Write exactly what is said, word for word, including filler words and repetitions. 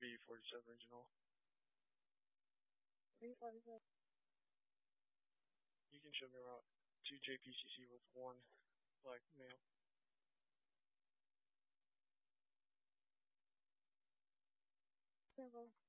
B forty-seven Regional. B forty-seven. You can show me around to J P C C with one black male. Seven.